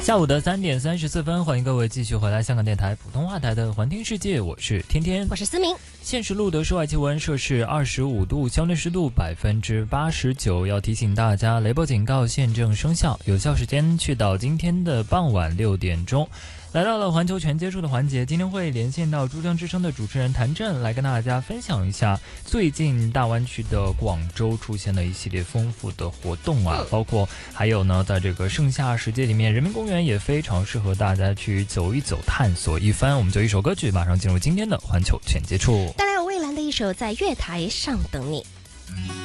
下午的3点34分，欢迎各位继续回来香港电台普通话台的环听世界，我是天天， 我是思明。 现时录的室外气温摄氏25度，相对湿度89%。要提醒大家，雷暴警告现正生效，有效时间去到今天的傍晚6点钟。来到了环球全接触的环节，今天会连线到珠江之声的主持人谭震，来跟大家分享一下最近大湾区的广州出现了一系列丰富的活动啊，包括还有呢，在这个盛夏时节里面，人民公园也非常适合大家去走一走、探索一番。我们就一首歌曲，马上进入今天的环球全接触， 带来有蔚蓝的一首《在月台上等你》。